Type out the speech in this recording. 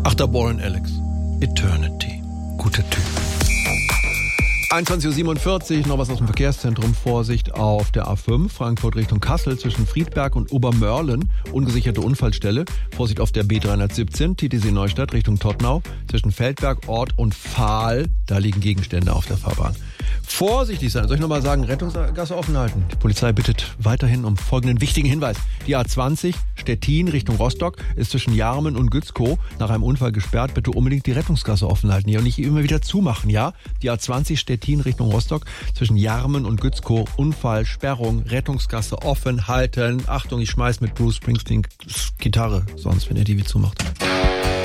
Ach, da Warren Alex. Eternity. Guter Typ. 21.47 Uhr, noch was aus dem Verkehrszentrum. Vorsicht auf der A5, Frankfurt Richtung Kassel zwischen Friedberg und Obermörlen. Ungesicherte Unfallstelle. Vorsicht auf der B317, TTC Neustadt Richtung Todtnau. Zwischen Feldberg, Ort und Pfahl. Da liegen Gegenstände auf der Fahrbahn. Vorsichtig sein. Soll ich nochmal sagen, Rettungsgasse offen halten? Die Polizei bittet weiterhin um folgenden wichtigen Hinweis. Die A20 Stettin Richtung Rostock ist zwischen Jarmen und Gützkow nach einem Unfall gesperrt. Bitte unbedingt die Rettungsgasse offen halten hier und nicht immer wieder zumachen, ja? Die A20 Stettin Richtung Rostock zwischen Jarmen und Gützkow. Unfall, Sperrung, Rettungsgasse offen halten. Achtung, ich schmeiß mit Bruce Springsteen Gitarre, sonst wenn ihr die wie zumacht.